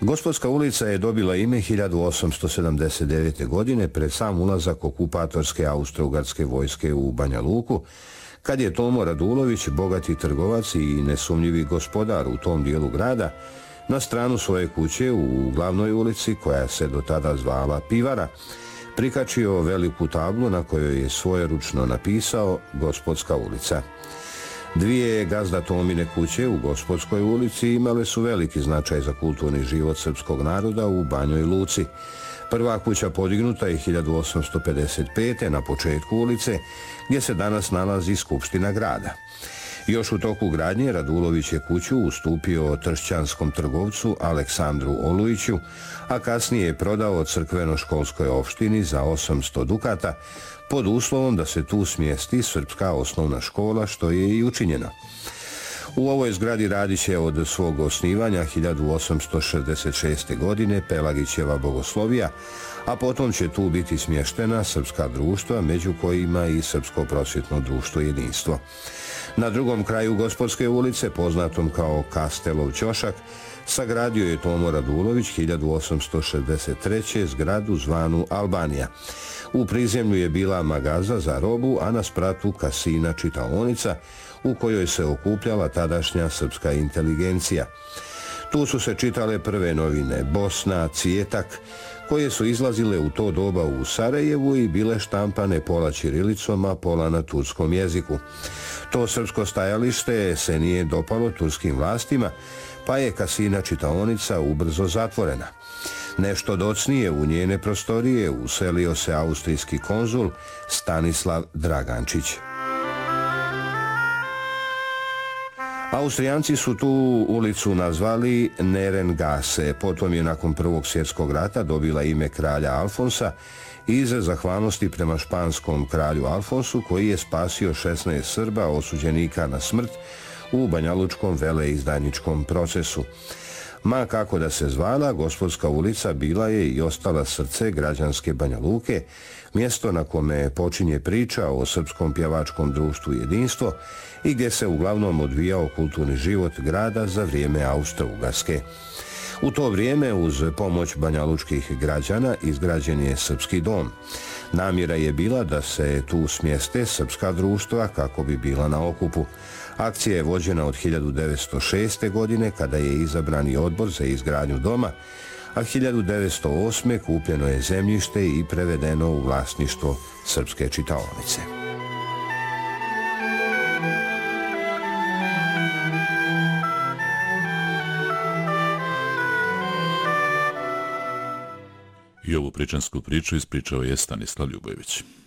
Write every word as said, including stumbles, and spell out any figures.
Gospodska ulica je dobila ime hiljadu osamsto sedamdeset devete. godine pred sam ulazak okupatorske austro-ugarske vojske u Banja Luku, kad je Tomo Radulović, bogati trgovac i nesumnjivi gospodar u tom dijelu grada, na stranu svoje kuće u glavnoj ulici, koja se do tada zvala Pivara, prikačio veliku tablu na kojoj je svojeručno napisao Gospodska ulica. Dvije gazda Tomine kuće u Gospodskoj ulici imale su veliki značaj za kulturni život srpskog naroda u Banjoj Luci. Prva kuća podignuta je hiljadu osamsto pedeset pete. na početku ulice, gdje se danas nalazi Skupština grada. Još u toku gradnje Radulović je kuću ustupio tršćanskom trgovcu Aleksandru Olujiću, a kasnije je prodao crkveno-školskoj opštini za osamsto dukata, pod uslovom da se tu smjesti srpska osnovna škola, što je i učinjeno. U ovoj zgradi radit će od svog osnivanja hiljadu osamsto šezdeset šeste. godine Pelagićeva bogoslovija, a potom će tu biti smještena srpska društva, među kojima i Srpsko prosvjetno društvo Jedinstvo. Na drugom kraju Gospodske ulice, poznatom kao Kastelov ćošak, sagradio je Tomo Radulović hiljadu osamsto šezdeset treće. zgradu zvanu Albanija. U prizemlju je bila magaza za robu, a na spratu kasina čitaonica, u kojoj se okupljala tadašnja srpska inteligencija. Tu su se čitale prve novine Bosna, Cijetak, koje su izlazile u to doba u Sarajevu i bile štampane pola ćirilicom, a pola na turskom jeziku. To srpsko stajalište se nije dopalo turskim vlastima, pa je kasina čitaonica ubrzo zatvorena. Nešto docnije u njene prostorije uselio se austrijski konzul Stanislav Dragančić. Austrijanci su tu ulicu nazvali Nerengase, potom je nakon Prvog svjetskog rata dobila ime kralja Alfonsa iz zahvalnosti prema španskom kralju Alfonsu, koji je spasio šesnaest Srba osuđenika na smrt u banjalučkom veleizdajničkom procesu. Ma kako da se zvala, Gospodska ulica bila je i ostala srce građanske Banja Luke, mjesto na kome počinje priča o srpskom pjevačkom društvu Jedinstvo i gdje se uglavnom odvijao kulturni život grada za vrijeme Austro-Ugarske. U to vrijeme, uz pomoć banjalučkih građana, izgrađen je Srpski dom. Namjera je bila da se tu smjeste srpska društva kako bi bila na okupu. Akcija je vođena od hiljadu devetsto šeste. godine, kada je izabrani odbor za izgradnju doma, a hiljadu devetsto osme. kupljeno je zemljište i prevedeno u vlasništvo srpske čitaonice. I ovu pričansku priču ispričao je Stanislav Ljubojević.